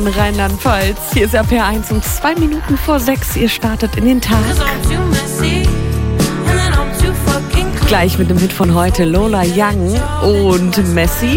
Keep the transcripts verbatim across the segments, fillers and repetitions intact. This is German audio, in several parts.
Rheinland-Pfalz. Hier ist R P R eins und zwei Minuten vor sechs. Ihr startet in den Tag. Gleich mit dem Hit von heute, Lola Young und Messi.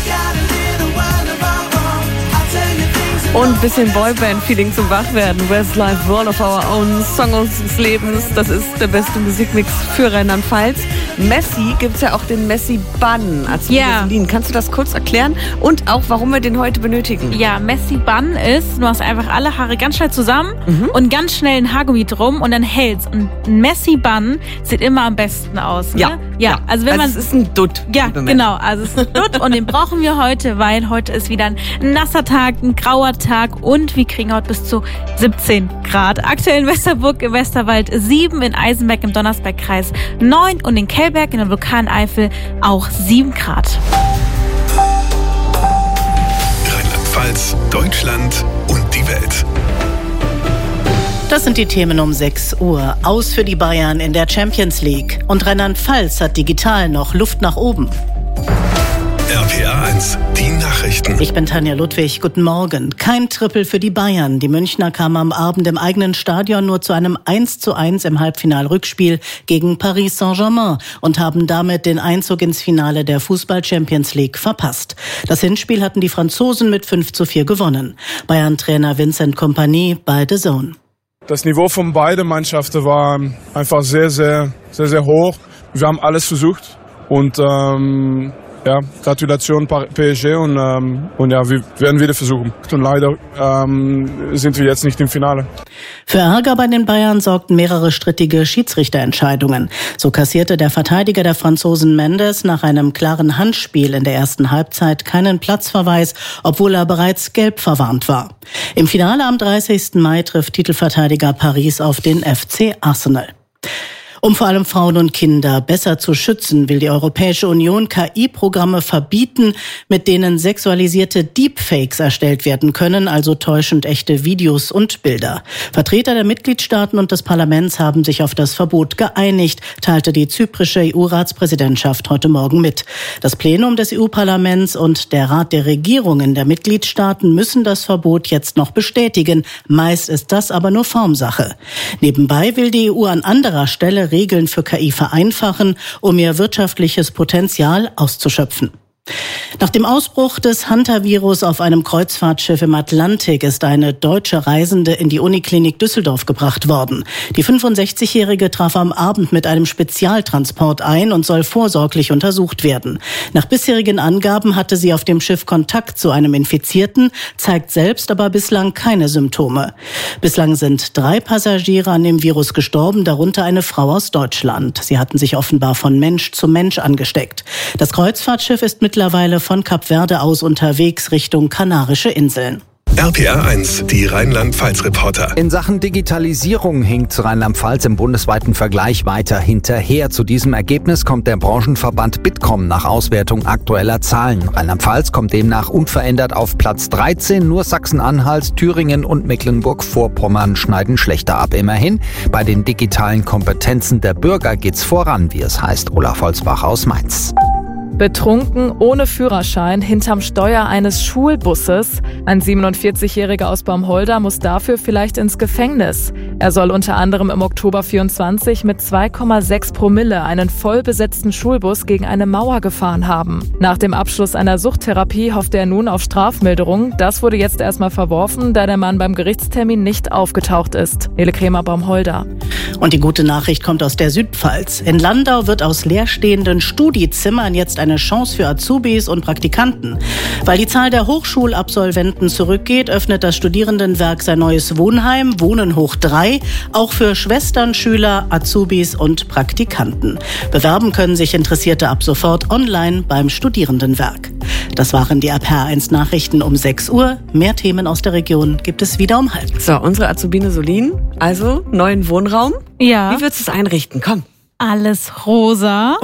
Und ein bisschen Boyband-Feeling zum Wachwerden. Westlife, World of Our Own, Song unseres Lebens. Das ist der beste Musikmix für Rheinland-Pfalz. Messi gibt's ja auch den Messi-Bun. Ja. Kannst du das kurz erklären? Und auch, warum wir den heute benötigen? Ja, Messi-Bun ist, du hast einfach alle Haare ganz schnell zusammen mhm. und ganz schnell ein Haargummi drum und dann hältst. Und ein Messi-Bun sieht immer am besten aus. Ne? Ja. Ja, ja. also wenn also man. Es ist ein Dutt. Ja, genau. Also es ist ein Dutt und den brauchen wir heute, weil heute ist wieder ein nasser Tag, ein grauer Tag und wir kriegen heute bis zu siebzehn Grad. Aktuell in Westerburg im Westerwald sieben, in Eisenberg im Donnersbergkreis neun und in Kellberg in der Vulkaneifel auch sieben Grad. Rheinland-Pfalz, Deutschland und die Welt. Das sind die Themen um sechs Uhr. Aus für die Bayern in der Champions League. Und Rheinland-Pfalz hat digital noch Luft nach oben. R P R eins, die Nachrichten. Ich bin Tanja Ludwig, guten Morgen. Kein Triple für die Bayern. Die Münchner kamen am Abend im eigenen Stadion nur zu einem eins zu eins im Halbfinal-Rückspiel gegen Paris Saint-Germain und haben damit den Einzug ins Finale der Fußball-Champions League verpasst. Das Hinspiel hatten die Franzosen mit fünf zu vier gewonnen. Bayern-Trainer Vincent Kompany bei The Zone. Das Niveau von beiden Mannschaften war einfach sehr, sehr, sehr, sehr hoch. Wir haben alles versucht und ähm, ja, Gratulation P S G und, ähm, und ja, wir werden wieder versuchen. Und leider ähm, sind wir jetzt nicht im Finale. Für Ärger bei den Bayern sorgten mehrere strittige Schiedsrichterentscheidungen. So kassierte der Verteidiger der Franzosen Mendes nach einem klaren Handspiel in der ersten Halbzeit keinen Platzverweis, obwohl er bereits gelb verwarnt war. Im Finale am dreißigsten Mai trifft Titelverteidiger Paris auf den F C Arsenal. Um vor allem Frauen und Kinder besser zu schützen, will die Europäische Union K I-Programme verbieten, mit denen sexualisierte Deepfakes erstellt werden können, also täuschend echte Videos und Bilder. Vertreter der Mitgliedstaaten und des Parlaments haben sich auf das Verbot geeinigt, teilte die zyprische E U-Ratspräsidentschaft heute Morgen mit. Das Plenum des E U-Parlaments und der Rat der Regierungen der Mitgliedstaaten müssen das Verbot jetzt noch bestätigen. Meist ist das aber nur Formsache. Nebenbei will die E U an anderer Stelle Regeln für K I vereinfachen, um ihr wirtschaftliches Potenzial auszuschöpfen. Nach dem Ausbruch des Hantavirus auf einem Kreuzfahrtschiff im Atlantik ist eine deutsche Reisende in die Uniklinik Düsseldorf gebracht worden. Die fünfundsechzigjährige traf am Abend mit einem Spezialtransport ein und soll vorsorglich untersucht werden. Nach bisherigen Angaben hatte sie auf dem Schiff Kontakt zu einem Infizierten, zeigt selbst aber bislang keine Symptome. Bislang sind drei Passagiere an dem Virus gestorben, darunter eine Frau aus Deutschland. Sie hatten sich offenbar von Mensch zu Mensch angesteckt. Das Kreuzfahrtschiff ist mittlerweile von Kap Verde aus unterwegs Richtung Kanarische Inseln. R P R eins, die Rheinland-Pfalz-Reporter. In Sachen Digitalisierung hinkt Rheinland-Pfalz im bundesweiten Vergleich weiter hinterher. Zu diesem Ergebnis kommt der Branchenverband Bitkom nach Auswertung aktueller Zahlen. Rheinland-Pfalz kommt demnach unverändert auf Platz dreizehn. Nur Sachsen-Anhalt, Thüringen und Mecklenburg-Vorpommern schneiden schlechter ab. Immerhin, bei den digitalen Kompetenzen der Bürger geht's voran, wie es heißt. Olaf Holzbach aus Mainz. Betrunken, ohne Führerschein, hinterm Steuer eines Schulbusses. Ein siebenundvierzigjähriger aus Baumholder muss dafür vielleicht ins Gefängnis. Er soll unter anderem im Oktober vierundzwanzig mit zwei Komma sechs Promille einen vollbesetzten Schulbus gegen eine Mauer gefahren haben. Nach dem Abschluss einer Suchttherapie hoffte er nun auf Strafmilderung. Das wurde jetzt erstmal verworfen, da der Mann beim Gerichtstermin nicht aufgetaucht ist. Nele Krämer, Baumholder. Und die gute Nachricht kommt aus der Südpfalz. In Landau wird aus leerstehenden Studiezimmern jetzt eine Chance für Azubis und Praktikanten. Weil die Zahl der Hochschulabsolventen zurückgeht, öffnet das Studierendenwerk sein neues Wohnheim, Wohnen hoch drei, auch für Schwestern, Schüler, Azubis und Praktikanten. Bewerben können sich Interessierte ab sofort online beim Studierendenwerk. Das waren die R P R eins Nachrichten um sechs Uhr. Mehr Themen aus der Region gibt es wieder um halb. So, unsere Azubine Solin, also neuen Wohnraum. Ja. Wie würdest du es einrichten? Komm. Alles rosa.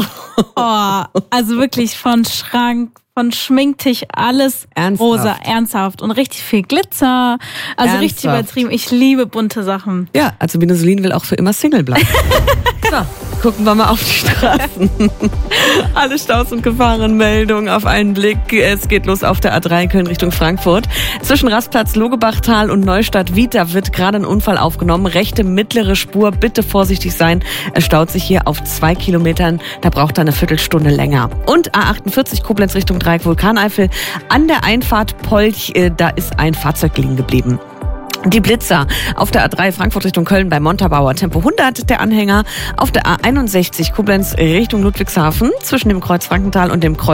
Oh, also wirklich von Schrank, von Schminktisch, alles Ernsthaft? rosa, ernsthaft. Und richtig viel Glitzer. Also Ernsthaft? Richtig übertrieben. Ich liebe bunte Sachen. Ja, Azubine Solin will auch für immer Single bleiben. So. Gucken wir mal auf die Straßen. Alle Staus und Gefahrenmeldungen auf einen Blick. Es geht los auf der A drei Köln Richtung Frankfurt. Zwischen Rastplatz Logebachtal und Neustadt-Wieta wird gerade ein Unfall aufgenommen. Rechte mittlere Spur, bitte vorsichtig sein. Es staut sich hier auf zwei Kilometern. Da braucht er eine Viertelstunde länger. Und A achtundvierzig Koblenz Richtung Dreieck Vulkaneifel. An der Einfahrt Polch, da ist ein Fahrzeug liegen geblieben. Die Blitzer auf der A drei Frankfurt Richtung Köln bei Montabaur Tempo hundert, der Anhänger auf der A einundsechzig Koblenz Richtung Ludwigshafen zwischen dem Kreuz Frankenthal und dem Kreuz